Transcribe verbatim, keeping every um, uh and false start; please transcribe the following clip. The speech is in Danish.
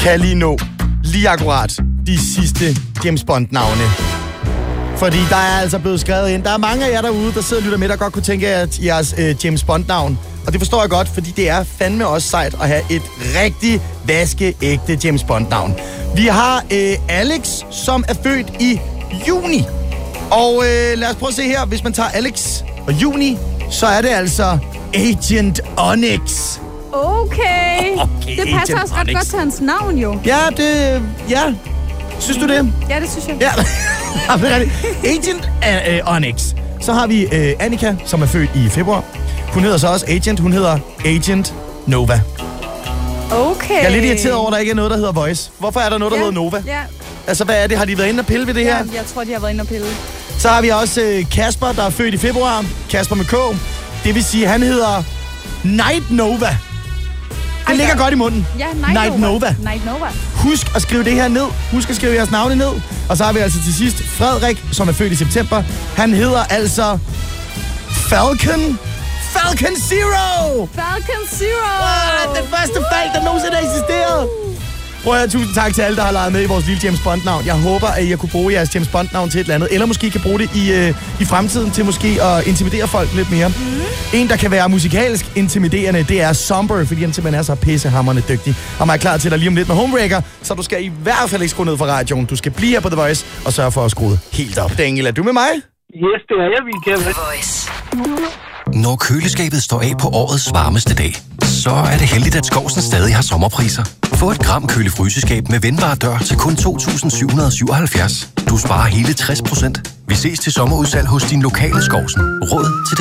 kan lige nå lige akkurat de sidste James Bond-navne. Fordi der er altså blevet skrevet ind. Der er mange af jer derude, der sidder og lytter med, der godt kunne tænke jer jeres øh, James Bond-navn. Og det forstår jeg godt, fordi det er fandme også sejt at have et rigtig vaskeægte James Bond-navn. Vi har øh, Alex, som er født i juni. Og øh, lad os prøve at se her. Hvis man tager Alex og juni, så er det altså Agent Onyx. Okay. okay det passer Agent også ret Onyx. godt til hans navn, jo. Ja, det... Ja. Synes du det? Ja, det synes jeg. Ja. Agent uh, Onyx. Så har vi uh, Annika, som er født i februar. Hun hedder så også Agent. Hun hedder Agent Nova. Okay. Jeg er lidt irriteret over, at der ikke er noget, der hedder Voice. Hvorfor er der noget, der ja. hedder Nova? Ja. Altså, hvad er det? Har de været inde og pille ved det ja, her? jeg tror, de har været inde og pille. Så har vi også uh, Kasper, der er født i februar. Kasper med K. Det vil sige, at han hedder Night Nova. Det ligger godt i munden. Ja, Night, Night Nova. Nova. Night Nova. Husk at skrive det her ned. Husk at skrive jeres navne ned. Og så har vi altså til sidst Frederik, som er født i september. Han hedder altså Falcon. Falcon Zero! Falcon Zero! Wow, den første falk, der nogensinde har eksisteret. Prøv at høre, tusind tak til alle, der har leget med i vores lille James Bond-navn. Jeg håber, at I kunne bruge jeres James Bond-navn til et eller andet. Eller måske kan bruge det i, øh, i fremtiden til måske at intimidere folk lidt mere. Mm. En, der kan være musikalsk intimiderende, det er Somber, fordi han simpelthen er så pissehammerende dygtig. Og mig er klar til dig lige om lidt med Homebreaker, så du skal i hvert fald ikke skrue ned fra radioen. Du skal blive her på The Voice og sørge for at skrue helt op. Daniel, er du med mig? Yes, det er jeg, Vika. The Voice. Når køleskabet står af på årets varmeste dag, så er det heldigt, at Skovsen stadig har sommerpriser. Få et gram køle-fryseskab med vendbar dør til kun to tusind syv hundrede syvoghalvfjerds. Du sparer hele tres procent. Vi ses til sommerudsalg hos din lokale Skovsen. Råd til